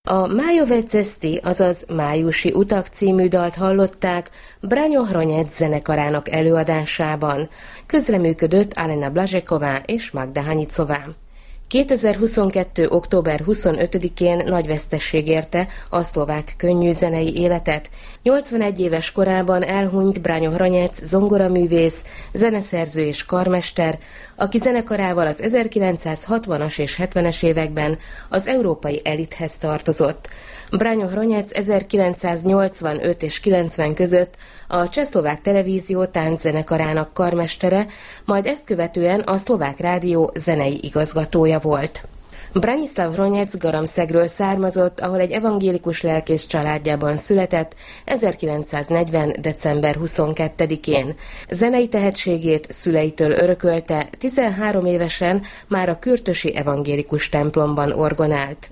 A Májové cesty, azaz Májusi utak című dalt hallották Braňo Hroněc zenekarának előadásában. Közreműködött Alena Blažeková és Magda Hanicová. 2022. október 25-én nagy vesztesség érte a szlovák könnyűzenei életet. 81 éves korában elhunyt Braňo Hroněc zongoraművész, zeneszerző és karmester, aki zenekarával az 1960-as és 70-es években az európai elithez tartozott. Braňo Hroněc 1985 és 90 között a Csehszlovák Televízió tánczenekarának karmestere, majd ezt követően a Szlovák Rádió zenei igazgatója volt. Branislav Hroněc Garamszegről származott, ahol egy evangélikus lelkész családjában született 1940. december 22-én. Zenei tehetségét szüleitől örökölte, 13 évesen már a kürtösi evangélikus templomban orgonált.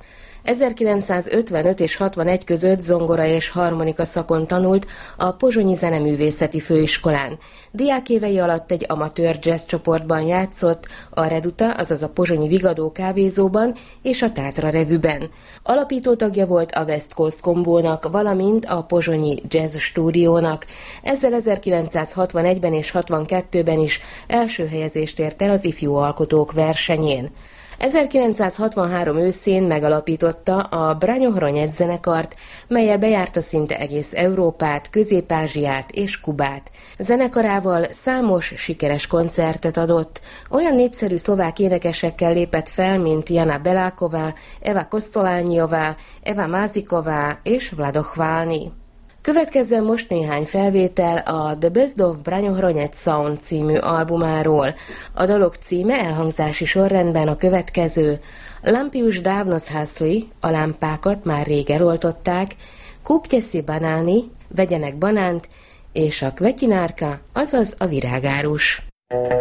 1955 és 61 között zongora és harmonika szakon tanult a Pozsonyi Zeneművészeti Főiskolán. Diákévei alatt egy amatőr jazz csoportban játszott, a Reduta, azaz a pozsonyi Vigadó kávézóban és a Tátra revűben. Alapító tagja volt a West Coast Kombónak, valamint a Pozsonyi Jazz Stúdiónak. Ezzel 1961-ben és 62-ben is első helyezést ért el az ifjú alkotók versenyén. 1963 őszén megalapította a Braňo Hroněc zenekart, mellyel bejárta szinte egész Európát, Közép-Ázsiát és Kubát. Zenekarával számos sikeres koncertet adott, olyan népszerű szlovák énekesekkel lépett fel, mint Jana Beláková, Eva Kosztolányová, Eva Máziková és Vlado Chválny. Következzen most néhány felvétel a The Best of Braňo Hroněc Sound című albumáról. A dalok címe elhangzási sorrendben a következő: Lampy už dávno zhasly, a lámpákat már rég eloltották, Kupte si banány, vegyenek banánt, és a kvetinárka, azaz a virágárus.